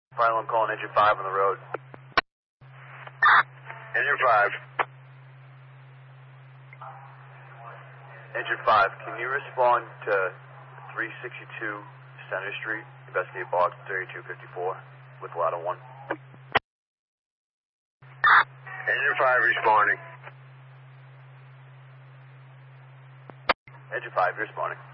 Final, I'm calling engine 5 on the road. Engine 5. Engine 5, can you respond to 362 Center Street, investigate box 3254 with ladder 1? Engine 5 responding. Engine 5, you're responding.